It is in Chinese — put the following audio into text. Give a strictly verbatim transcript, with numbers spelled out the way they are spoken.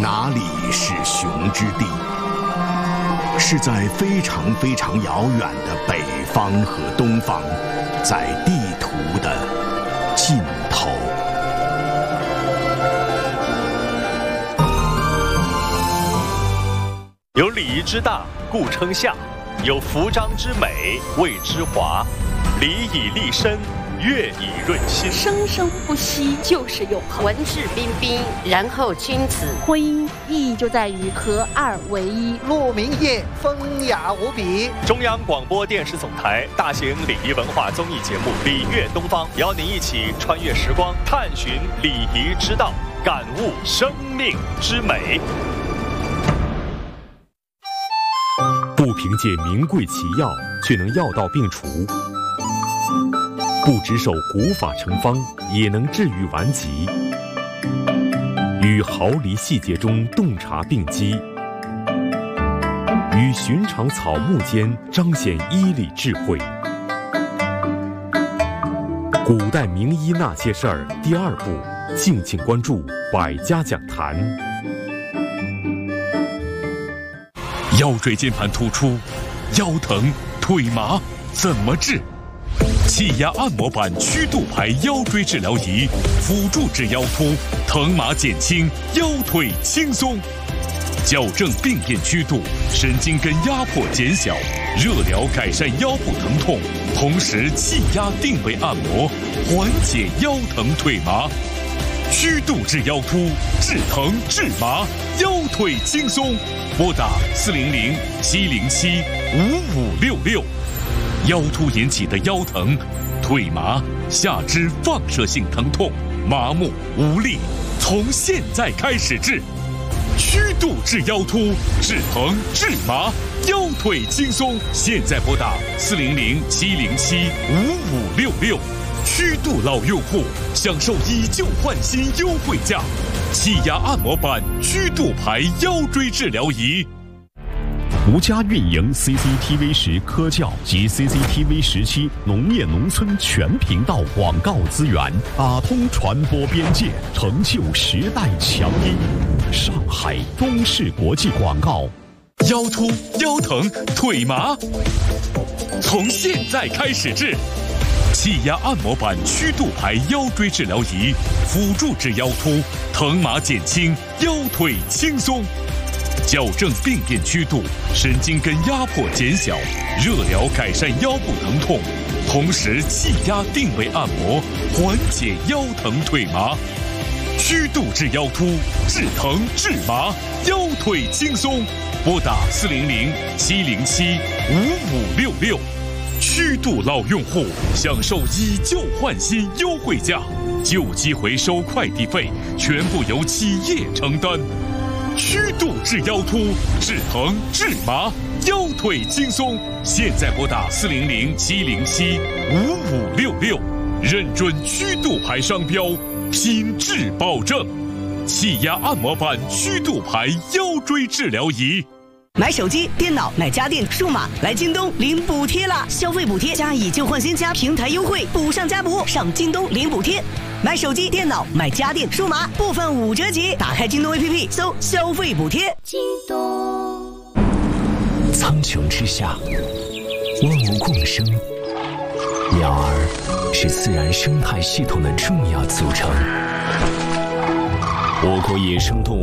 哪里是熊之地？是在非常非常遥远的北方和东方，在地图的尽头。 有礼仪之大，故称夏；有服装之美，谓之华。礼以立身，乐以润心。 生生不息，就是永恒。 文质彬彬，然后君子。 婚姻意义就在于合二为一。 鹿鸣夜，风雅无比。 中央广播电视总台大型礼仪文化综艺节目《礼乐东方》，邀您一起穿越时光，探寻礼仪之道，感悟生命之美。 不凭借名贵奇药，却能药到病除；不只守古法成方，也能治愈顽疾。于毫厘细节中洞察病机，于寻常草木间彰显医理智慧。古代名医那些事儿第二部，敬请关注百家讲坛。 腰椎间盘突出、腰疼、腿麻怎么治？气压按摩板曲度排腰椎治疗仪，辅助治腰突，疼麻减轻，腰腿轻松，矫正病变曲度，神经根压迫减小，热疗改善腰部疼痛，同时气压定位按摩，缓解腰疼腿麻。曲度治腰突，治疼治麻，腰腿轻松。拨打四零零七零七五五六六。腰突引起的腰疼、腿麻、下肢放射性疼痛、麻木无力，从现在开始治。曲度治腰突，治疼治麻，腰腿轻松。现在拨打四零零七零七五五六六。曲度老用户享受以旧换新优惠价，气压按摩板曲度排腰椎治疗仪。 独家运营 C C T V 十科教及 C C T V 十七农业农村全频道广告资源，打通传播边界，成就时代强音。上海中视国际广告。 腰突、腰疼、腿麻，从现在开始治。气压按摩板曲度排腰椎治疗仪，辅助治腰突，疼麻减轻，腰腿轻松。矫正病变曲度，神经根压迫减小，热疗改善腰部疼痛，同时气压定位按摩，缓解腰疼腿麻。曲度治腰突，治疼治麻，腰腿轻松。拨打四零零七零七五五六六。曲度老用户享受以旧换新优惠价，旧机回收快递费全部由企业承担。曲度治腰突，治疼治麻，腰腿轻松。现在拨打四零零七零七五五六六，认准曲度牌商标，品质保证。气压按摩板曲度牌腰椎治疗仪。 买手机、电脑、买家电、数码，来京东领补贴啦！消费补贴加以旧换新加平台优惠，补上加补，上京东领补贴。买手机、电脑、买家电、数码，部分五折起。打开京东 A P P， 搜消费补贴。京东。 苍穹之下，万物共生，鸟儿是自然生态系统的重要组成。我国野生动物